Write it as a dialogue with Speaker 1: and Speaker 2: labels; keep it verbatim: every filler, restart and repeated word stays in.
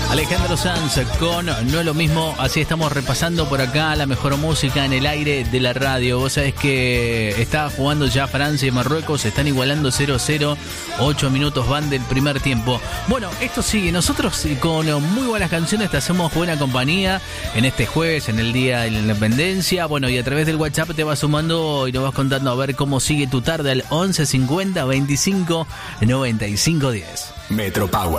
Speaker 1: Alejandro Sanz con No es lo mismo. Así estamos repasando por acá la mejor música en el aire de la radio. Vos sabés que está jugando ya Francia y Marruecos, están igualando cero a cero. ocho minutos van del primer tiempo. Bueno, esto sigue. Nosotros con muy buenas canciones te hacemos buena compañía en este jueves, en el Día de la Independencia. Bueno, y a través del WhatsApp te vas sumando y nos vas contando a ver cómo sigue tu tarde al once cincuenta veinticinco noventa y cinco diez.
Speaker 2: Metro Power.